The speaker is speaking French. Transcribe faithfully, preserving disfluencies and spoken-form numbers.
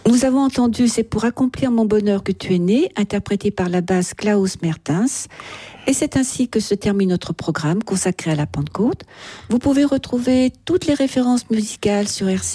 Nous avons entendu C'est pour accomplir mon bonheur que tu es né, interprété par la basse Klaus Mertens. Et c'est ainsi que se termine notre programme consacré à la Pentecôte. Vous pouvez retrouver toutes les références musicales sur R C